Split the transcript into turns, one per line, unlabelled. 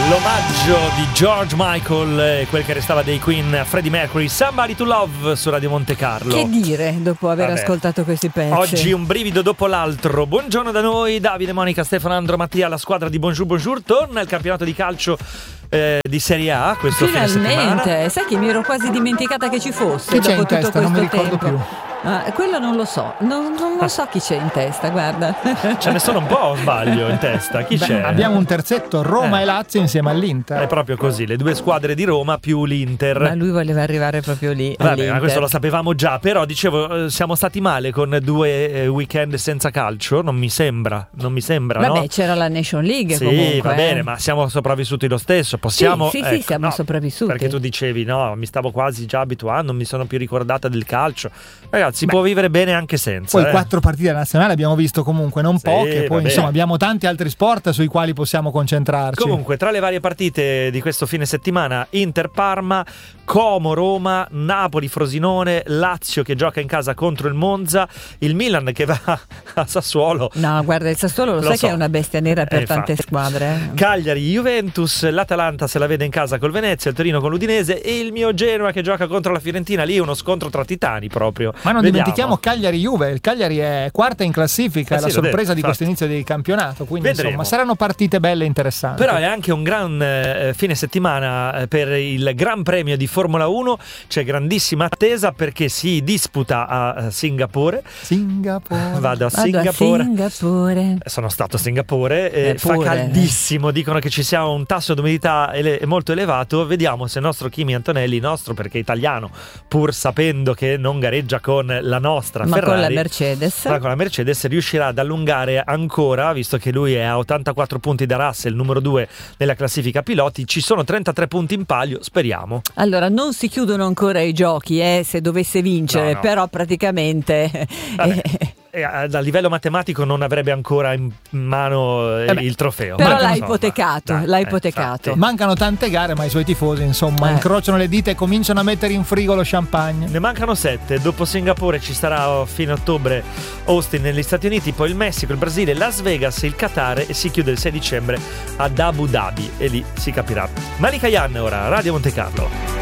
L'omaggio di George Michael, quel che restava dei Queen, Freddie Mercury, Somebody to Love su Radio Monte Carlo.
Che dire dopo aver ascoltato questi pezzi?
Oggi un brivido dopo l'altro. Buongiorno da noi, Davide, Monica, Stefano, Andro, Mattia, la squadra di Bonjour. Torna il campionato di calcio di Serie A questo fine settimana.
Finalmente, sai che mi ero quasi dimenticata che ci fosse.
Che c'è
dopo
in testa?
tutto
Non mi
questo
ricordo
tempo.
più.
Quello non lo so, non lo so chi c'è in testa, guarda.
Ce ne sono un po', o sbaglio, in testa? Chi c'è?
Abbiamo un terzetto, Roma e Lazio insieme all'Inter.
È proprio così, le due squadre di Roma più l'Inter.
Ma lui voleva arrivare proprio lì.
Vabbè, ma questo lo sapevamo già, però dicevo, siamo stati male con 2 weekend senza calcio, non mi sembra,
Vabbè,
no?
c'era la Nation League
sì,
comunque.
va bene, ma siamo sopravvissuti lo stesso, possiamo...
Sì,
ecco,
siamo sopravvissuti.
Perché tu dicevi, no, mi stavo quasi già abituando, non mi sono più ricordata del calcio. Ragazzi, si può vivere bene anche senza.
Poi 4 partite nazionali abbiamo visto comunque, non poche, poi insomma abbiamo tanti altri sport sui quali possiamo concentrarci.
Comunque, tra le varie partite di questo fine settimana, Inter-Parma, Como-Roma, Napoli-Frosinone, Lazio che gioca in casa contro il Monza, il Milan che va a Sassuolo.
No, guarda, il Sassuolo lo sai che è una bestia nera per tante squadre.
Cagliari-Juventus, l'Atalanta se la vede in casa col Venezia, il Torino con l'Udinese e il mio Genoa che gioca contro la Fiorentina. Lì è uno scontro tra titani proprio.
Ma non dimentichiamo Cagliari-Juve, il Cagliari è quarta in classifica, è la sorpresa di questo inizio di campionato, quindi insomma saranno partite belle e interessanti.
Però è anche un gran fine settimana per il Gran Premio di Formula 1, c'è grandissima attesa perché si disputa a Singapore. Vado a Singapore. Sono stato a Singapore, fa caldissimo, dicono che ci sia un tasso di umidità molto elevato. Vediamo se il nostro Kimi Antonelli, perché è italiano, pur sapendo che non gareggia con la nostra
ma
Ferrari,
con la Mercedes
riuscirà ad allungare ancora, visto che lui è a 84 punti da Russell, numero 2 nella classifica piloti. Ci sono 33 punti in palio, speriamo.
Allora, non si chiudono ancora i giochi, se dovesse vincere, però praticamente
a livello matematico non avrebbe ancora in mano il trofeo.
Però l'ha ipotecato.
Infatti.
Mancano tante gare, ma i suoi tifosi incrociano le dita e cominciano a mettere in frigo lo champagne.
Ne mancano 7. Dopo Singapore ci sarà fine ottobre Austin negli Stati Uniti, poi il Messico, il Brasile, Las Vegas, il Qatar e si chiude il 6 dicembre ad Abu Dhabi e lì si capirà. Malika Yan ora, Radio Monte Carlo.